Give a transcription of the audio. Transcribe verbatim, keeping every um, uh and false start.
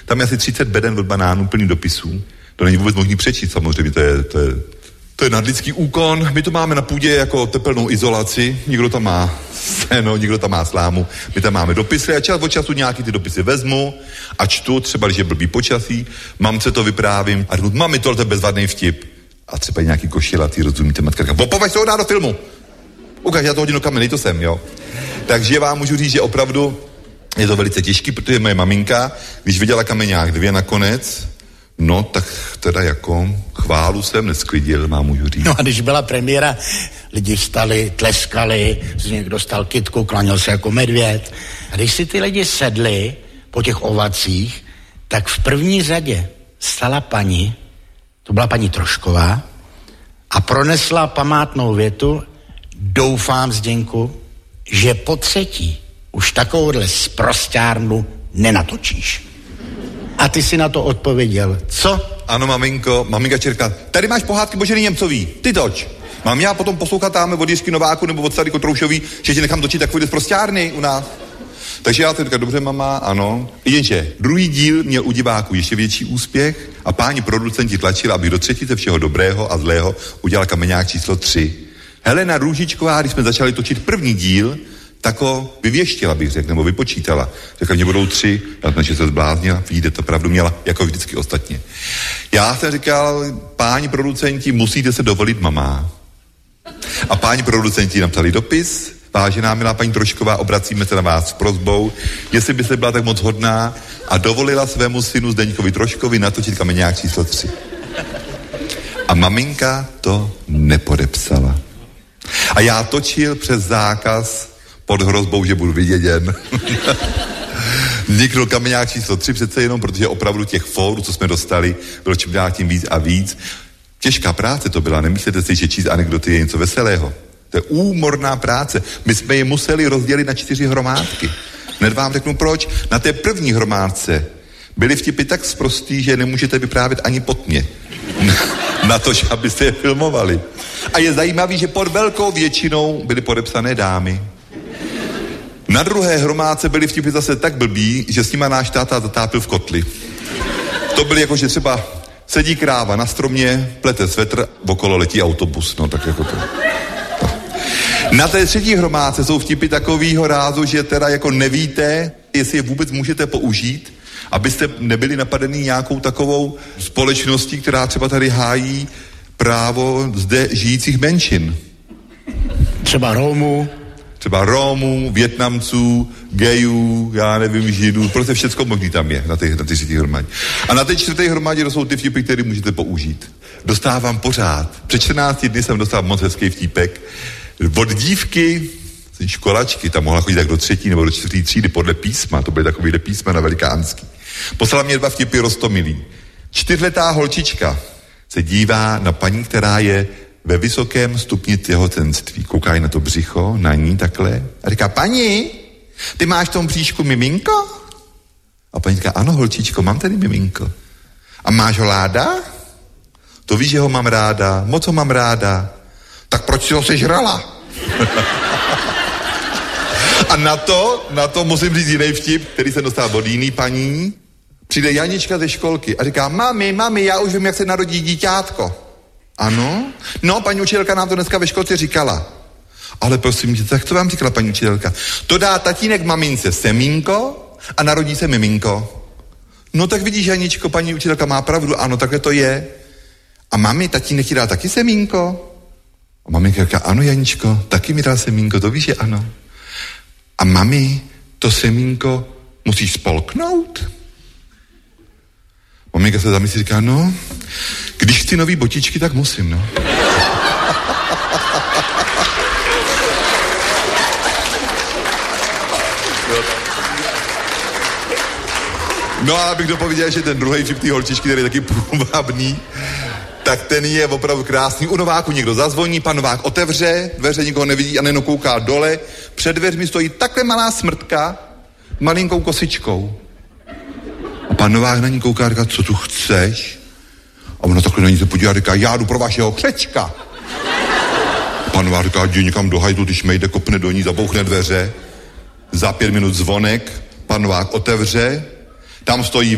tam je asi třicet beden od banánů plný dopisů. To není vůbec možný přečíst, samozřejmě, to je, to je, to je nadlidský úkon. My to máme na půdě jako tepelnou izolaci, někdo tam má seno, někdo tam má slámu, my tam máme dopisy a čas od času nějaký ty dopisy vezmu a čtu, třeba když je blbý počasí, mamce to vyprávím a řeknu, mami, tohle je bezvadný vtip. A třeba nějaký košilatý, rozumíte, matka říká, považ se ho dá do filmu. Ukaž, já to hodím do kameny, to jsem, jo. Takže vám můžu říct, že opravdu je to velice těžký, protože moje maminka, když viděla Kameňák dvě nakonec, no tak teda jako chválu jsem nesklidil, mám můžu říct. No a když byla premiéra, lidi stali, tleskali, z někdo dostal kytku, klanil se jako medvěd. A když si ty lidi sedli po těch ovacích, tak v první řadě stala paní, to byla paní Trošková, a pronesla památnou větu, doufám, Zděňku, že po třetí už takovouhle sprosťárnu nenatočíš. A ty si na to odpověděl, co? Ano, maminko, maminka čerká, tady máš pohádky Boženy Němcový, ty toč. Mám já potom poslouchat tam od Jiřky Nováku nebo od Sary Kotroušový, že ti nechám točit takovýhle sprosťárny u nás. Takže já teď říkám, dobře, mama, ano. Jenže druhý díl měl u diváků ještě větší úspěch a páni producenti tlačili, aby do třetice všeho dobrého a zlého udělal Kameňák číslo tři. Helena Růžičková, když jsme začali točit první díl, tak ho vyvěštila, bych řekl, nebo vypočítala. Řekla, mě budou tři, já jsem, že se zbláznila, vyjde to pravdu měla, jako vždycky ostatně. Já jsem říkal, páni producenti, musíte se dovolit, mama. A páni producenti napsali dopis, vážená milá paní Trošková, obracíme se na vás s prosbou, jestli byste byla tak moc hodná a dovolila svému synu Zdeňkovi Troškovi natočit Kameňák číslo tři. A maminka to nepodepsala. A já točil přes zákaz pod hrozbou, že budu vyděděn. Vzniknul Kameňák číslo tři přece jenom, protože opravdu těch fórů, co jsme dostali, bylo čím dál tím víc a víc. Těžká práce to byla, nemyslete si, že číst anekdoty je něco veselého. To je úmorná práce. My jsme je museli rozdělit na čtyři hromádky. Hned vám řeknu proč. Na té první hromádce byly vtipy tak sprostý, že nemůžete vyprávět ani pod mě. Na to, že abyste je filmovali. A je zajímavý, že pod velkou většinou byly podepsané dámy. Na druhé hromádce byly vtipy zase tak blbý, že s nima náš táta zatápil v kotli. To byly jako, že třeba sedí kráva na stromě, plete svetr, okolo letí autobus, no tak jako to. Na té třetí hromádce jsou vtipy takovýho rázu, že teda jako nevíte, jestli je vůbec můžete použít, abyste nebyli napadení nějakou takovou společností, která třeba tady hájí právo zde žijících menšin. Třeba Rómů. Třeba Rómů, Vietnamců, gejů, já nevím, Židů, prostě všecko možný tam je na té na třetí hromadě. A na té čtvrté hromadě to jsou ty vtipy, které můžete použít. Dostávám pořád. Před čtrnácti dny jsem dostal moc hezký vtípek od dívky, školačky, tam mohla chodit tak do třetí nebo do čtvrtý třídy podle písma, to byly takovýhle písma na velikánský. Poslala mě dva vtipy roztomilý. Čtyřletá holčička se dívá na paní, která je ve vysokém stupni těhotenství. Kouká na to břicho, na ní takhle. A říká, paní, ty máš v tom bříšku miminko? A paní říká, ano, holčičko, mám tady miminko. A máš ho ráda? To víš, že ho mám ráda, moc ho mám ráda. Tak proč si ho sežrala? A na to, na to musím říct jiný vtip, který jsem dostal od jiný paní. Přijde Janička ze školky a říká, mami, mami, já už vím, jak se narodí díťátko. Ano? No, paní učitelka nám to dneska ve školce říkala. Ale prosím tě, tak co vám říkala paní učitelka? To dá tatínek mamince semínko a narodí se miminko. No tak vidíš, Janičko, paní učitelka má pravdu, ano, takhle to je. A mami, tatínek ti dá taky semínko? A maminka říká, ano, Janičko, taky mi dal semínko, to víš, že ano. A mami, to semínko musíš spolknout? Maminka se zamyslí, říká, no, když chci nový botičky, tak musím, no. No a abych dopověděl, že ten druhý vtip té holčičky, který je taky průvábný, tak ten je opravdu krásný. U Nováku někdo zazvoní, pan Novák otevře, dveře nikoho nevidí a nejen kouká dole. Před dveřmi stojí takhle malá smrtka malinkou kosičkou. A pan Novák na ní kouká a říká, co tu chceš? A ona takhle na ní se podívá a říká, já jdu pro vašeho křečka. A pan Novák říká, jdi někam do hajzlu, když mejde, kopne do ní, zabouchne dveře. Za pět minut zvonek, pan Novák otevře, tam stojí